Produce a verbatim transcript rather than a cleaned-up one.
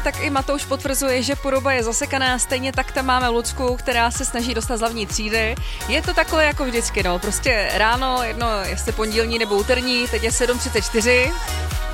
No, tak i Matouš potvrzuje, že podoba je zasekaná, stejně tak tam máme Lucku, která se snaží dostat z hlavní třídy. Je to takhle jako vždycky, no, prostě ráno, jedno jestli pondělní nebo úterní, teď je sedm třicet čtyři.